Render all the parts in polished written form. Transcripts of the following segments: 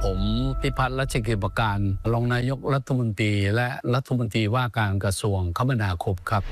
ผมพิพัฒน์รัชกิจประการรองนายกรัฐมนตรีและรัฐมนตรีว่าการกระทรวงคมนาคมครับ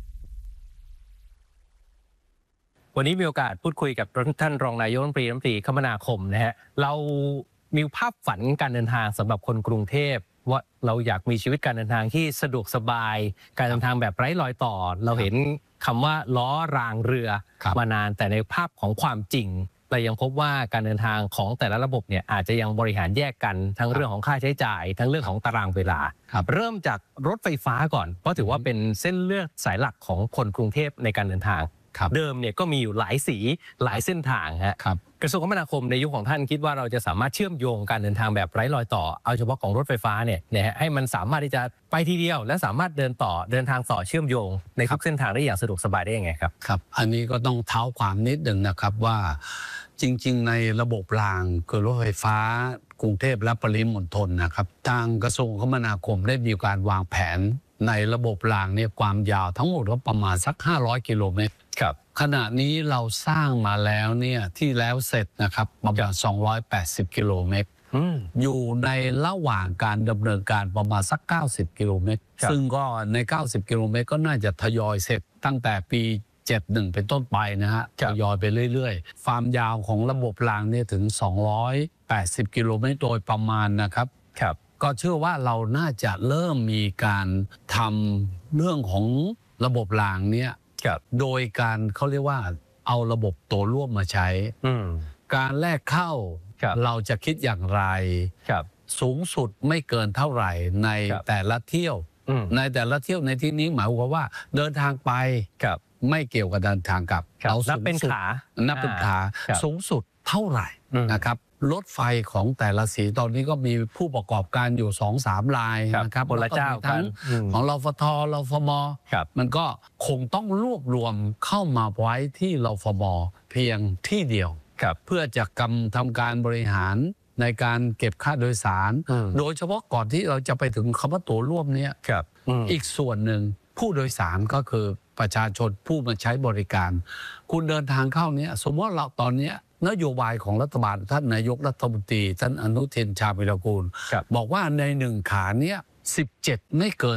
วันนี้มีโอกาสพูดคุยกับท่านรองนายกรัฐมนตรีคมนาคมนะฮะเรามีภาพฝันการเดินทางสำหรับคนกรุงเทพว่าเราอยากมีชีวิตการเดินทางที่สะดวกสบายการเดินทางแบบไร้รอยต่อเราเห็นคำว่าล้อรางเรือมานานแต่ในภาพของความจริงเรายังพบว่าการเดินทางของแต่ละระบบเนี่ยอาจจะยังบริหารแยกกันทั้งเรื่องของค่าใช้จ่ายทั้งเรื่องของตารางเวลาเริ่มจากรถไฟฟ้าก่อนเพราะถือว่าเป็นเส้นเลือดสายหลักของคนกรุงเทพในการเดินทางเดิมเนี่ยก็มีอยู่หลายสีหลายเส้นทางฮะกระทรวงคมนาคมในยุคของท่านคิดว่าเราจะสามารถเชื่อมโยงการเดินทางแบบไร้รอยต่อเอาเฉพาะของรถไฟฟ้าเนี่ยให้มันสามารถที่จะไปทีเดียวและสามารถเดินทางต่อเชื่อมโยงในทุกเส้นทางได้อย่างสะดวกสบายได้ยังไงครับครับอันนี้ก็ต้องเท้าความนิดหนึ่งนะครับว่าจริงๆในระบบรางคือรถไฟฟ้ากรุงเทพและปริมณฑลนะครับทางกระทรวงคมนาคมได้มีการวางแผนในระบบรางเนี่ยความยาวทั้งหมดก็ประมาณสัก500กิโลเมตรขณะนี้เราสร้างมาแล้วเนี่ยที่แล้วเสร็จนะครับประมาณ280กิโลเมตรอยู่ในระหว่างการดำเนินการประมาณสัก90กิโลเมตรซึ่งก็ใน90กิโลเมตรก็น่าจะทยอยเสร็จตั้งแต่ปี71เป็นต้นไปนะฮะทยอยไปเรื่อยๆความยาวของระบบรางเนี่ยถึง280กิโลเมตรโดยประมาณนะครับก็เชื่อว่าเราน่าจะเริ่มมีการทำเรื่องของระบบรางเนี่ยโดยการเขาเรียกว่าเอาระบบตัวร่วมมาใช้การแลกเข้าเราจะคิดอย่างไรสูงสุดไม่เกินเท่าไหร่ในแต่ละเที่ยวในแต่ละเที่ยวในที่นี้หมายความว่าเดินทางไปไม่เกี่ยวกับเดินทางกลับเรานับเป็นขาสูงสุดเท่าไหร่นะครับรถไฟของแต่ละสีตอนนี้ก็มีผู้ประกอบการอยู่ 2-3 รายนะครับคนละเจ้ากันของรฟท.รฟม.มันก็คงต้องรวบรวมเข้ามาไว้ที่รฟม.เพียงที่เดียวเพื่อจะทำการบริหารในการเก็บค่าโดยสารโดยเฉพาะก่อนที่เราจะไปถึงคำว่าตั๋วร่วมเนี่ยอีกส่วนหนึ่งผู้โดยสารก็คือประชาชนผู้มาใช้บริการคุณเดินทางเข้าเนี้ยสมมติว่าเราตอนนี้นโยบายของรัฐบาลท่านนายกรัฐมนตรีท่านอนุทินชาญวิรากูลบอกว่าใน1ขาเนี้ย17ไม่เกิน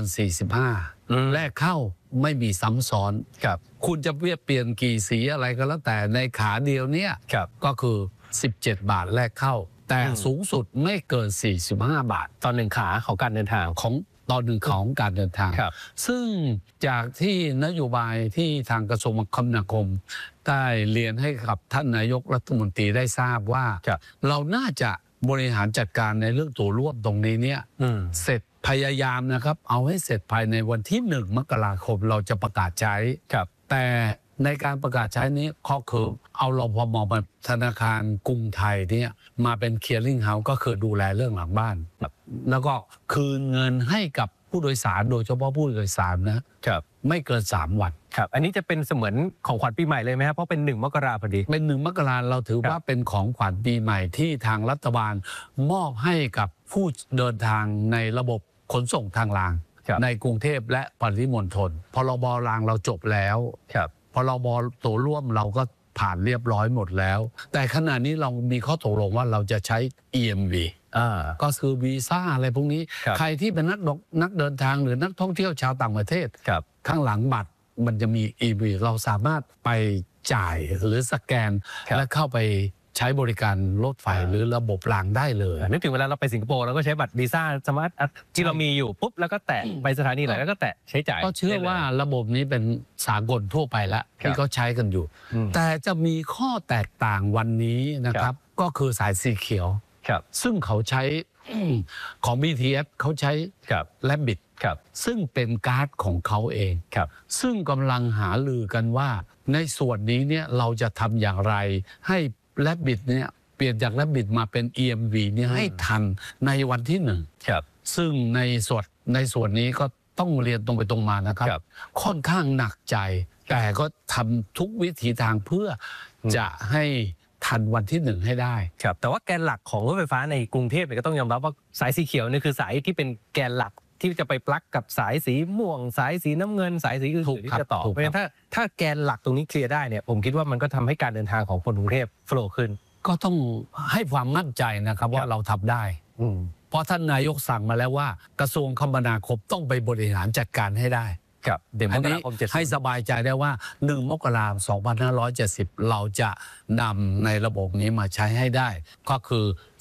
45แลกเข้าไม่มีซ้ำซ้อนคุณจะเปลี่ยนกี่สีอะไรก็แล้วแต่ในขาเดียวเนี้ยก็คือ17 บาทแลกเข้าแต่สูงสุดไม่เกิน45 บาทตอน1ขาของการเดินทางของตอนหนึ่งของการเดินทางซึ่งจากที่นโยบายที่ทางกระทรวงคมนาคมได้เรียนให้กับท่านนายกรัฐมนตรีได้ทราบว่าเราน่าจะบริหารจัดการในเรื่องตั๋วร่วมตรงนี้เนี่ยเสร็จพยายามนะครับเอาให้เสร็จภายในวันที่1 มกราคมเราจะประกาศใช้แต่ในการประกาศใช้นี้ก็คือเอารพม.ธนาคารกรุงไทยเนี่ยมาเป็นเคลียร์ลิงเฮาส์ก็คือดูแลเรื่องหลังบ้านแล้วก็คืนเงินให้กับผู้โดยสารโดยเฉพาะผู้โดยสารนะครับไม่เกิน3 วันครับอันนี้จะเป็นเสมือนของขวัญปีใหม่เลยไหมครับเพราะเป็น1 มกราคมพอดีเป็น1 มกราคมเราถือว่าเป็นของขวัญปีใหม่ที่ทางรัฐบาลมอบให้กับผู้เดินทางในระบบขนส่งทางรางในกรุงเทพและปริมณฑลพรบรางเราจบแล้วพรบตั๋วร่วมเราก็ผ่านเรียบร้อยหมดแล้วแต่ขณะนี้เรามีข้อตกลงว่าเราจะใช้ EMV ก็คือวีซ่าอะไรพวกนี้ใครที่เป็นนักเดินทางหรือนักท่องเที่ยวชาวต่างประเทศข้างหลังบัตรมันจะมี EMV เราสามารถไปจ่ายหรือสแกนและเข้าไปใช้บริการรถไฟหรือระบบรางได้เลยนึกถึงเวลาเราไปสิงคโปร์เราก็ใช้บัตรวีซ่าสมาร์ทที่เรามีอยู่ปุ๊บแล้วก็แตะไปสถานีไหนแล้วก็แตะใช้จ่ายก็เชื่อว่าระบบนี้เป็นสากลทั่วไปแล้วที่เขาใช้กันอยู่แต่จะมีข้อแตกต่างวันนี้นะครับก็คือสายสีเขียวซึ่งเขาใช้ของ BTS เขาใช้Rabbitซึ่งเป็นการ์ดของเขาเองซึ่งกำลังหาลือกันว่าในส่วนนี้เนี่ยเราจะทำอย่างไรให้Rabbit เนี่ยเปลี่ยนจากRabbitมาเป็น EMV เนี่ยให้ทันในวันที่1ซึ่งในส่วนนี้ก็ต้องเรียนตรงไปตรงมานะครับค่อนข้างหนักใจแต่ก็ทำทุกวิถีทางเพื่อจะให้ทันวันที่1ให้ได้แต่ว่าแกนหลักของรถไฟฟ้าในกรุงเทพก็ต้องยอมรับว่าสายสีเขียวนี่คือสายที่เป็นแกนหลักที่จะไปปลั๊กกับสายสีม่วงสายสีน้ำเงินสายสีอื่นๆที่จะต่อเพราะฉะนั้นถ้าแกนหลักตรงนี้เคลียร์ได้เนี่ยผมคิดว่ามันก็ทำให้การเดินทางของคนกรุงเทพโฟล์ขึ้นก็ต้องให้ความมั่นใจนะครับว่าเราทำได้เพราะท่านนายกสั่งมาแล้วว่ากระทรวงคมนาคมต้องไปบริหารจัดการให้ได้ครับเดือนมอันกนี้ราคม70 ให้สบายใจได้ว่า1 มกราคม 2570 เราจะนำในระบบนี้มาใช้ให้ได้ ก็คือ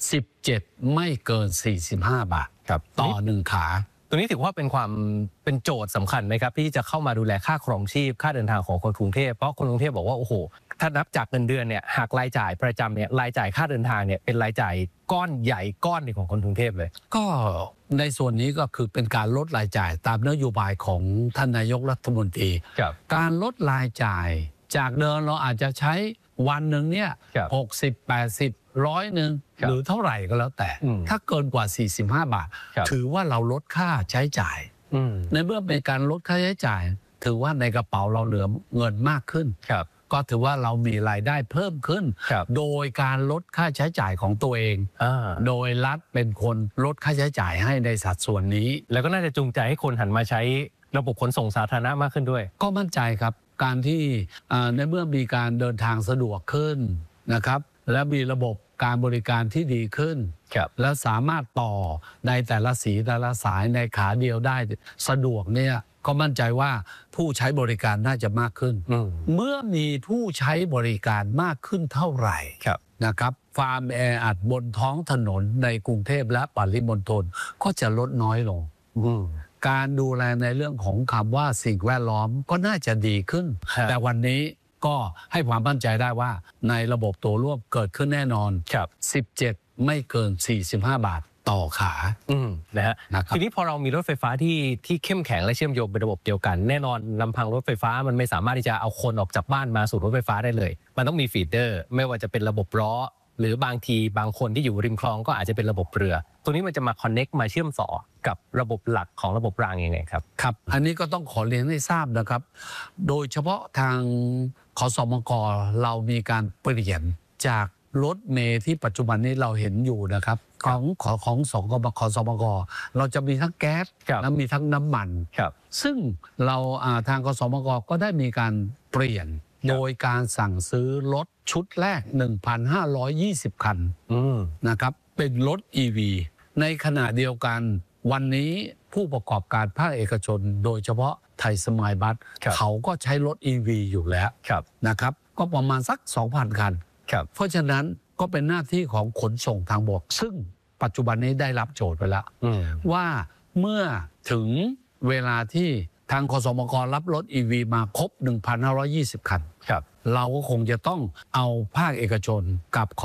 17 ไม่เกิน 45 บาทครับต่อ1 ขาตรงนี้ถือว่าเป็นโจทย์สำคัญไหมครับที่จะเข้ามาดูแลค่าครองชีพค่าเดินทางของคนกรุงเทพเพราะคนกรุงเทพบอกว่าโอ้โหถ้านับจากเงินเดือนเนี่ยหากรายจ่ายประจำเนี่ยรายจ่ายค่าเดินทางเนี่ยเป็นรายจ่ายก้อนใหญ่ก้อนหนึ่งของคนกรุงเทพเลยก็ในส่วนนี้ก็คือเป็นการลดรายจ่ายตามนโยบายของท่านนายกรัฐมนตรีการลดรายจ่ายจากเดิมเราอาจจะใช้วันหนึ่งเนี่ย60 80 100 นึงหรือเท่าไหร่ก็แล้วแต่ถ้าเกินกว่า 45 บาทถือว่าเราลดค่าใช้จ่ายในเมื่อเป็นการลดค่าใช้จ่ายถือว่าในกระเป๋าเราเหลือเงินมากขึ้นก็ถือว่าเรามีรายได้เพิ่มขึ้นโดยการลดค่าใช้จ่ายของตัวเองโดยรัฐเป็นคนลดค่าใช้จ่ายให้ในสัดส่วนนี้แล้วก็น่าจะจูงใจให้คนหันมาใช้ระบบขนส่งสาธารณะมากขึ้นด้วยก็มั่นใจครับการที่ในเมื่อมีการเดินทางสะดวกขึ้นนะครับและมีระบบการบริการที่ดีขึ้นและสามารถต่อในแต่ละสีแต่ละสายในขาเดียวได้สะดวกเนี่ยก็มั่นใจว่าผู้ใช้บริการน่าจะมากขึ้นเมื่อมีผู้ใช้บริการมากขึ้นเท่าไหร่นะครับความแออัดบนท้องถนนในกรุงเทพและปริมณฑลก็จะลดน้อยลงการดูแลในเรื่องของคำว่าสิ่งแวดล้อมก็น่าจะดีขึ้นแต่วันนี้ก็ให้ความมั่นใจได้ว่าในระบบตัวร่วมเกิดขึ้นแน่นอน17 ไม่เกิน 45 บาทต่อขานะฮะทีนี้พอเรามีรถไฟฟ้าที่เข้มแข็งและเชื่อมโยงเป็นระบบเดียวกันแน่นอนลำพังรถไฟฟ้ามันไม่สามารถที่จะเอาคนออกจากบ้านมาสู่รถไฟฟ้าได้เลยมันต้องมีฟีดเดอร์ไม่ว่าจะเป็นระบบล้อหรือบางทีบางคนที่อยู่ริมคลองก็อาจจะเป็นระบบเรือตัวนี้มันจะมาคอนเน็กมาเชื่อมต่อกับระบบหลักของระบบรางยังไงครับครับอันนี้ก็ต้องขอเรียนให้ทราบนะครับโดยเฉพาะทางขสมกเรามีการเปลี่ยนจากรถเมล์ที่ปัจจุบันนี้เราเห็นอยู่นะครับของขสมกเราจะมีทั้งแก๊สและมีทั้งน้ำมันซึ่งเราทางขสมกก็ได้มีการเปลี่ยนโดยการสั่งซื้อรถชุดแรก 1,520 คันนะครับเป็นรถ EV ในขณะเดียวกันวันนี้ผู้ประกอบการภาคเอกชนโดยเฉพาะไทยสมายบัสเขาก็ใช้รถ EV อยู่แล้วนะครับก็ประมาณสัก 2,000 คันเพราะฉะนั้นก็เป็นหน้าที่ของขนส่งทางบกซึ่งปัจจุบันนี้ได้รับโจทย์ไปแล้วว่าเมื่อถึงเวลาที่ทางขสมกรับรถ EV มาครบ 1,520 คันเราก็คงจะต้องเอาภาคเอกชนกับ